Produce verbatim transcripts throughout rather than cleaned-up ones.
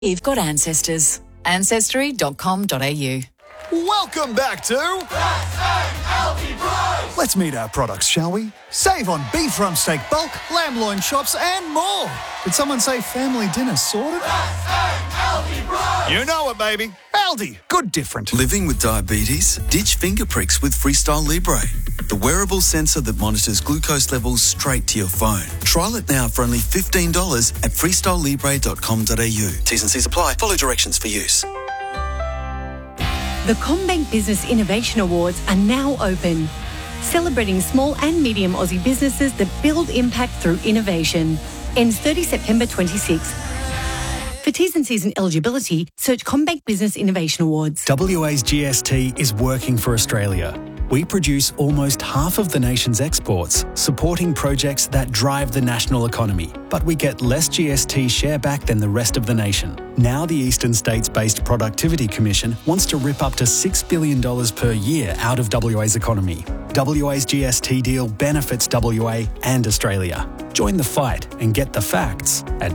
You've got ancestors. ancestry dot com dot a u. Welcome back to... Let's meet our products, shall we? Save on beef rump steak bulk, lamb loin chops and more. Did someone say family dinner sorted? You know it, baby. Aldi. Good different. Living with diabetes? Ditch finger pricks with Freestyle Libre, the wearable sensor that monitors glucose levels straight to your phone. Trial it now for only fifteen dollars at freestyle libre dot com dot a u. T's and C's apply. Follow directions for use. The CommBank Business Innovation Awards are now open, celebrating small and medium Aussie businesses that build impact through innovation. Ends thirtieth September twenty-sixth. For T's and C's and eligibility, search CommBank Business Innovation Awards. W A's G S T is working for Australia. We produce almost half of the nation's exports, supporting projects that drive the national economy. But we get less G S T share back than the rest of the nation. Now the Eastern States-based Productivity Commission wants to rip up to six billion dollars per year out of W A's economy. W A's G S T deal benefits W A and Australia. Join the fight and get the facts at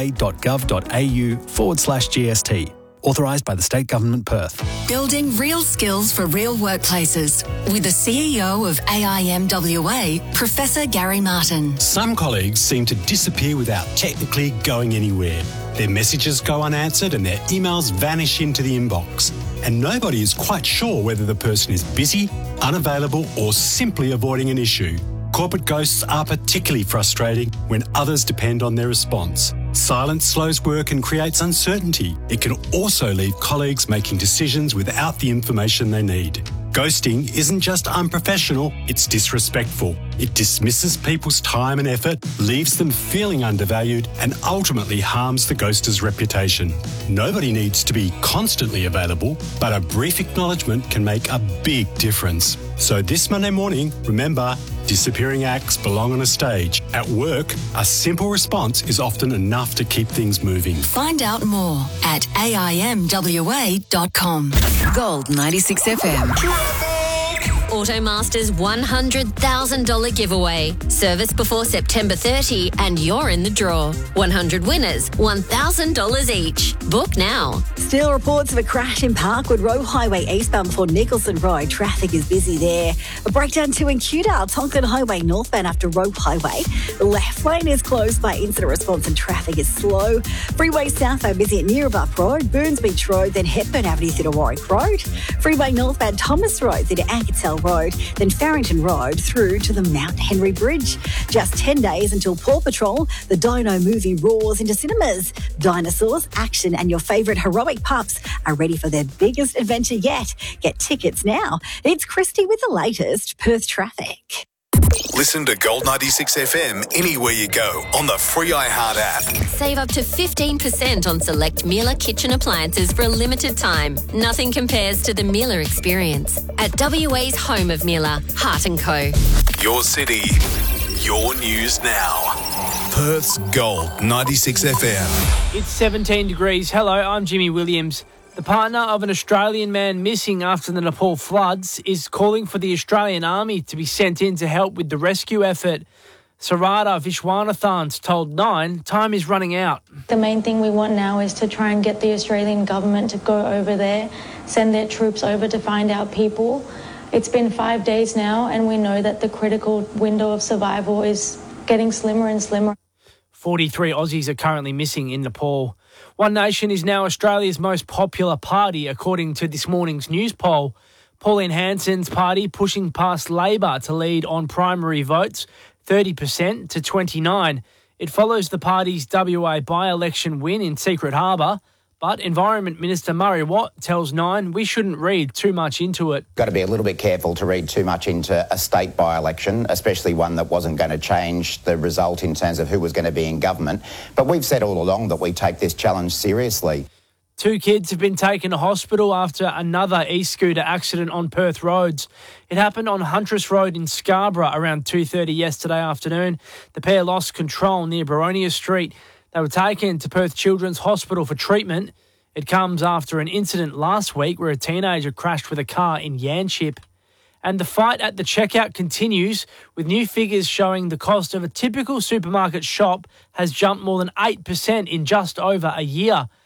wa.gov.au forward slash GST. Authorised by the State Government, Perth. Building real skills for real workplaces with the C E O of A I M W A, Professor Gary Martin. Some colleagues seem to disappear without technically going anywhere. Their messages go unanswered and their emails vanish into the inbox. And nobody is quite sure whether the person is busy, unavailable, or simply avoiding an issue. Corporate ghosts are particularly frustrating when others depend on their response. Silence slows work and creates uncertainty. It can also leave colleagues making decisions without the information they need. Ghosting isn't just unprofessional, it's disrespectful. It dismisses people's time and effort, leaves them feeling undervalued, and ultimately harms the ghoster's reputation. Nobody needs to be constantly available, but a brief acknowledgement can make a big difference. So this Monday morning, remember, disappearing acts belong on a stage. At work, a simple response is often enough to keep things moving. Find out more at A I M W A dot com. Gold ninety-six F M. Automaster's one hundred thousand dollars giveaway. Service before September thirtieth and you're in the draw. one hundred winners, one thousand dollars each. Book now. Still reports of a crash in Parkwood Road Highway eastbound before Nicholson Road. Traffic is busy there. A breakdown too in Kewdale, Tonkin Highway northbound after Road Highway. The left lane is closed by incident response and traffic is slow. Freeway southbound busy at Neerabup Road, Boons Beach Road, then Hepburn Avenue through to Warwick Road. Freeway northbound Thomas Road through to Anketel Road, then Farrington Road through to the Mount Henry Bridge. Just ten days until Paw Patrol. The Dino movie roars into cinemas. Dinosaurs, action and your favourite heroic pups are ready for their biggest adventure yet. Get tickets now. It's Christy with the latest Perth traffic. Listen to Gold ninety-six F M anywhere you go on the free iHeart app. Save up to fifteen percent on select Miele kitchen appliances for a limited time. Nothing compares to the Miele experience. At W A's home of Miele, Hart and Co. Your city, your news now. Perth's Gold ninety-six F M. It's seventeen degrees. Hello, I'm Jimmy Williams. The partner of an Australian man missing after the Nepal floods is calling for the Australian Army to be sent in to help with the rescue effort. Sarada Vishwanathan's told Nine time is running out. The main thing we want now is to try and get the Australian government to go over there, send their troops over to find our people. It's been five days now and we know that the critical window of survival is getting slimmer and slimmer. forty-three Aussies are currently missing in Nepal. One Nation is now Australia's most popular party, according to this morning's news poll. Pauline Hanson's party pushing past Labor to lead on primary votes, thirty percent to twenty-nine. It follows the party's W A by-election win in Secret Harbour. But Environment Minister Murray Watt tells Nine we shouldn't read too much into it. Got to be a little bit careful to read too much into a state by-election, especially one that wasn't going to change the result in terms of who was going to be in government. But we've said all along that we take this challenge seriously. Two kids have been taken to hospital after another e-scooter accident on Perth roads. It happened on Huntress Road in Scarborough around two thirty yesterday afternoon. The pair lost control near Baronia Street. They were taken to Perth Children's Hospital for treatment. It comes after an incident last week where a teenager crashed with a car in Yanchep. And the fight at the checkout continues, with new figures showing the cost of a typical supermarket shop has jumped more than eight percent in just over a year.